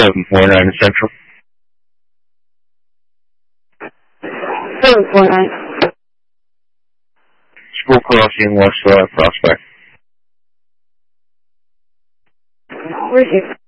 749 Central. 749. School crossing, West Prospect. Where's you?